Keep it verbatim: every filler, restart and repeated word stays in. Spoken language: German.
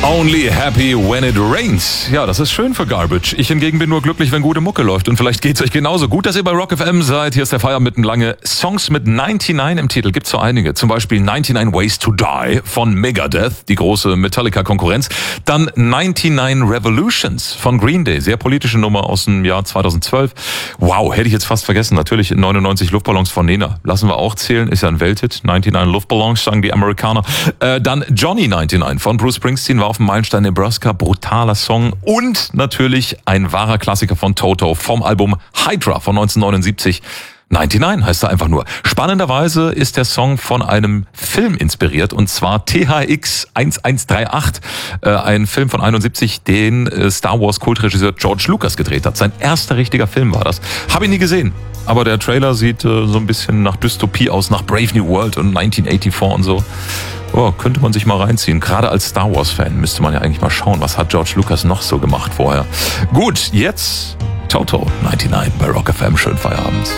Only happy when it rains. Ja, das ist schön für Garbage. Ich hingegen bin nur glücklich, wenn gute Mucke läuft. Und vielleicht geht's euch genauso. Gut, dass ihr bei Rock F M seid. Hier ist der Feierabend mit lange Songs mit neunundneunzig im Titel. Gibt's so einige. Zum Beispiel neunundneunzig Ways to Die von Megadeth, die große Metallica-Konkurrenz. Dann neunundneunzig Revolutions von Green Day. Sehr politische Nummer aus dem Jahr zweitausendzwölf. Wow, hätte ich jetzt fast vergessen. Natürlich neunundneunzig Luftballons von Nena. Lassen wir auch zählen. Ist ja ein Welthit. neunundneunzig Luftballons, sagen die Amerikaner. Äh, dann Johnny neunundneunzig von Bruce Springsteen war auf dem Meilenstein Nebraska, brutaler Song und natürlich ein wahrer Klassiker von Toto vom Album Hydra von neunzehnhundertneunundsiebzig. neunundneunzig heißt er einfach nur. Spannenderweise ist der Song von einem Film inspiriert und zwar T H X elf achtunddreißig, äh, ein Film von einundsiebzig, den äh, Star Wars Kultregisseur George Lucas gedreht hat. Sein erster richtiger Film war das. Habe ihn nie gesehen, aber der Trailer sieht äh, so ein bisschen nach Dystopie aus, nach Brave New World und neunzehnhundertvierundachtzig und so. Oh, könnte man sich mal reinziehen. Gerade als Star Wars-Fan müsste man ja eigentlich mal schauen, was hat George Lucas noch so gemacht vorher. Gut, jetzt Toto neunundneunzig bei Rock F M. Schönen Feierabend.